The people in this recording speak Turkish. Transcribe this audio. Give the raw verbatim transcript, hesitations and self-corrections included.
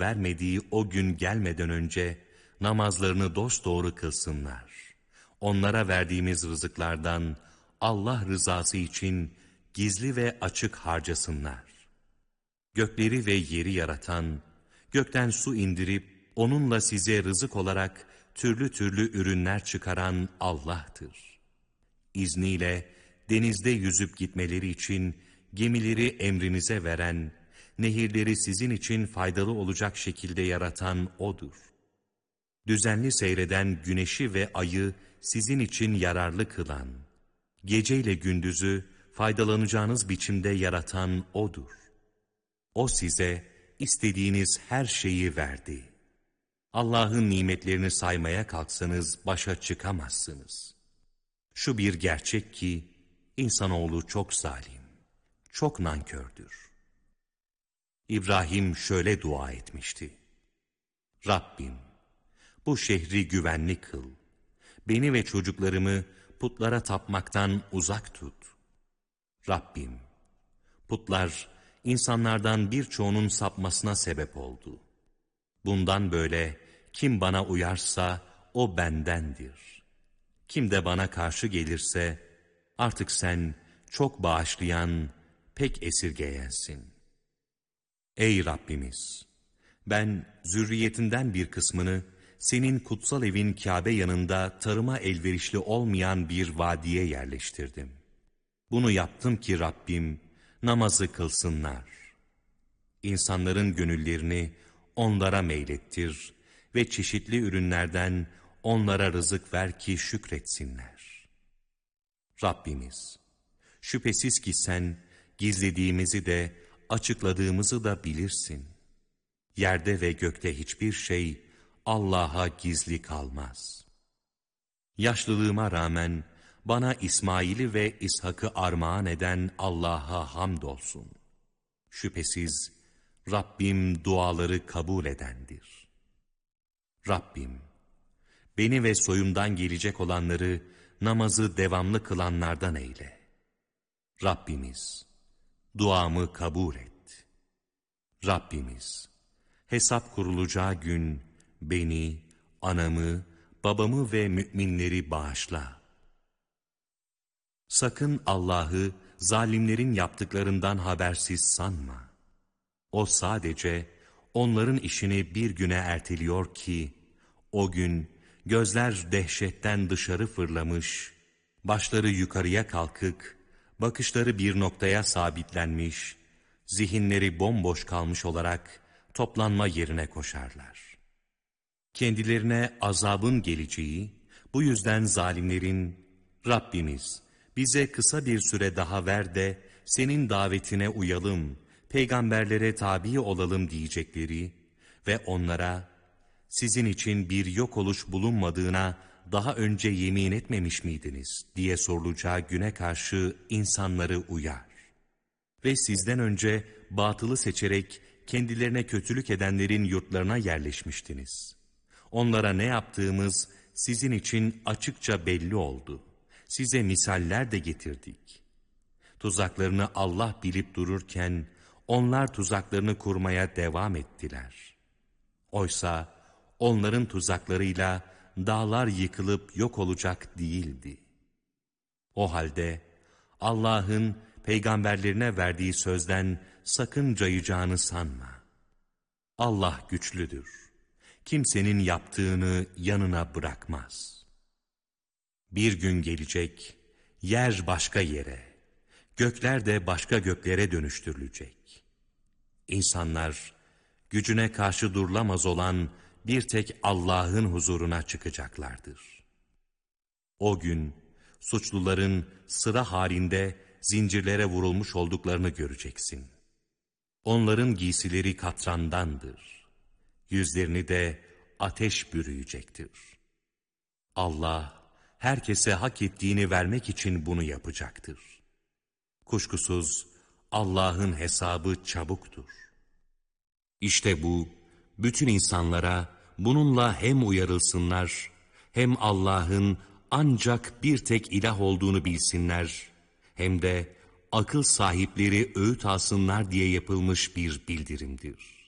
vermediği o gün gelmeden önce namazlarını dosdoğru kılsınlar. Onlara verdiğimiz rızıklardan Allah rızası için gizli ve açık harcasınlar. Gökleri ve yeri yaratan, gökten su indirip onunla size rızık olarak türlü türlü ürünler çıkaran Allah'tır. İzniyle denizde yüzüp gitmeleri için gemileri emrinize veren, nehirleri sizin için faydalı olacak şekilde yaratan O'dur. Düzenli seyreden güneşi ve ayı sizin için yararlı kılan, geceyle gündüzü faydalanacağınız biçimde yaratan O'dur. O size istediğiniz her şeyi verdi. Allah'ın nimetlerini saymaya kalksanız başa çıkamazsınız. Şu bir gerçek ki, insanoğlu çok zalim, çok nankördür. İbrahim şöyle dua etmişti. Rabbim, bu şehri güvenli kıl. Beni ve çocuklarımı putlara tapmaktan uzak tut. Rabbim, putlar insanlardan birçoğunun sapmasına sebep oldu. Bundan böyle kim bana uyarsa o bendendir. Kim de bana karşı gelirse artık sen çok bağışlayan, pek esirgeyensin. Ey Rabbimiz! Ben zürriyetinden bir kısmını senin kutsal evin Kabe yanında tarıma elverişli olmayan bir vadiye yerleştirdim. Bunu yaptım ki Rabbim namazı kılsınlar. İnsanların gönüllerini onlara meylettir ve çeşitli ürünlerden onlara rızık ver ki şükretsinler. Rabbimiz, şüphesiz ki sen gizlediğimizi de açıkladığımızı da bilirsin. Yerde ve gökte hiçbir şey Allah'a gizli kalmaz. Yaşlılığıma rağmen bana İsmail'i ve İshak'ı armağan eden Allah'a hamdolsun. Şüphesiz Rabbim duaları kabul edendir. Rabbim, beni ve soyumdan gelecek olanları namazı devamlı kılanlardan eyle. Rabbimiz, duamı kabul et. Rabbimiz, hesap kurulacağı gün beni, anamı, babamı ve müminleri bağışla. Sakın Allah'ı zalimlerin yaptıklarından habersiz sanma. O sadece onların işini bir güne erteliyor ki, o gün gözler dehşetten dışarı fırlamış, başları yukarıya kalkık, bakışları bir noktaya sabitlenmiş, zihinleri bomboş kalmış olarak toplanma yerine koşarlar. Kendilerine azabın geleceği, bu yüzden zalimlerin, Rabbimiz bize kısa bir süre daha ver de senin davetine uyalım, peygamberlere tabi olalım diyecekleri ve onlara, sizin için bir yok oluş bulunmadığına daha önce yemin etmemiş miydiniz diye sorulacağı güne karşı insanları uyar. Ve sizden önce batılı seçerek kendilerine kötülük edenlerin yurtlarına yerleşmiştiniz. Onlara ne yaptığımız sizin için açıkça belli oldu. Size misaller de getirdik. Tuzaklarını Allah bilip dururken onlar tuzaklarını kurmaya devam ettiler. Oysa onların tuzaklarıyla dağlar yıkılıp yok olacak değildi. O halde Allah'ın peygamberlerine verdiği sözden sakın cayacağını sanma. Allah güçlüdür. Kimsenin yaptığını yanına bırakmaz. Bir gün gelecek, yer başka yere, gökler de başka göklere dönüştürülecek. İnsanlar, gücüne karşı durulamaz olan bir tek Allah'ın huzuruna çıkacaklardır. O gün, suçluların sıra halinde zincirlere vurulmuş olduklarını göreceksin. Onların giysileri katrandandır. Yüzlerini de ateş bürüyecektir. Allah, herkese hak ettiğini vermek için bunu yapacaktır. Kuşkusuz Allah'ın hesabı çabuktur. İşte bu, bütün insanlara bununla hem uyarılsınlar, hem Allah'ın ancak bir tek ilah olduğunu bilsinler, hem de akıl sahipleri öğüt alsınlar diye yapılmış bir bildirimdir.